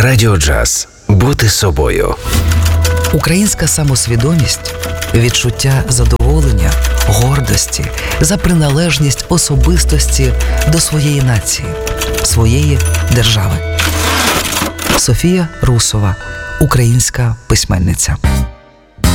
Радіо Джаз. Бути собою. Українська самосвідомість – відчуття задоволення, гордості за приналежність особистості до своєї нації, своєї держави. Софія Русова, українська письменниця.